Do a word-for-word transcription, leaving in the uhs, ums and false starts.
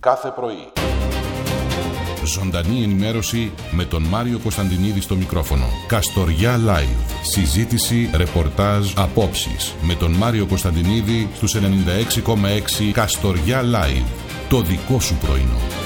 κάθε πρωί. Ζωντανή ενημέρωση με τον Μάριο Κωνσταντινίδη στο μικρόφωνο. Καστοριά Live. Συζήτηση, ρεπορτάζ, απόψεις. Με τον Μάριο Κωνσταντινίδη στους ενενήντα έξι κόμμα έξι Καστοριά Live. Το δικό σου πρωινό.